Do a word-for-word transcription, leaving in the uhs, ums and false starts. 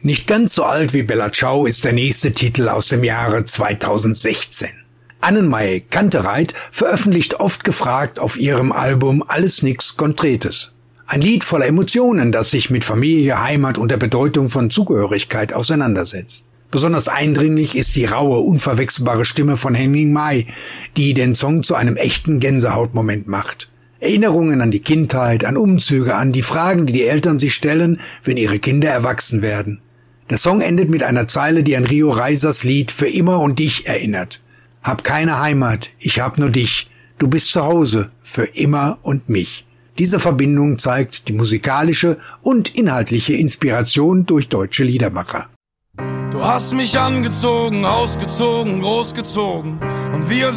Nicht ganz so alt wie Bella Ciao ist der nächste Titel aus dem Jahre zweitausendsechzehn. Annemarie Kantereit veröffentlicht oft gefragt auf ihrem Album Alles nix Konkretes. Ein Lied voller Emotionen, das sich mit Familie, Heimat und der Bedeutung von Zugehörigkeit auseinandersetzt. Besonders eindringlich ist die raue, unverwechselbare Stimme von Henning Mai, die den Song zu einem echten Gänsehautmoment macht. Erinnerungen an die Kindheit, an Umzüge, an die Fragen, die die Eltern sich stellen, wenn ihre Kinder erwachsen werden. Der Song endet mit einer Zeile, die an Rio Reisers Lied Für immer und dich erinnert. Hab keine Heimat, ich hab nur dich. Du bist zu Hause, für immer und mich. Diese Verbindung zeigt die musikalische und inhaltliche Inspiration durch deutsche Liedermacher. Du hast mich angezogen, ausgezogen, großgezogen und wir